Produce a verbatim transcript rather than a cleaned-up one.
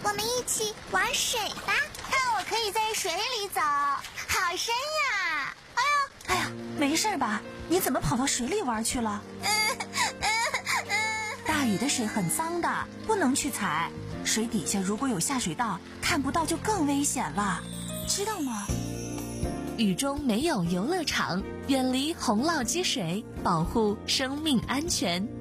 我们一起玩水吧。看，我可以在水里走，好深呀！哎呀， 哎呀，没事吧？你怎么跑到水里玩去了？ 嗯嗯嗯， 大雨的水很脏的，不能去踩。水底下如果有下水道，看不到就更危险了，知道吗？ 雨中没有游乐场，远离洪涝积水，保护生命安全。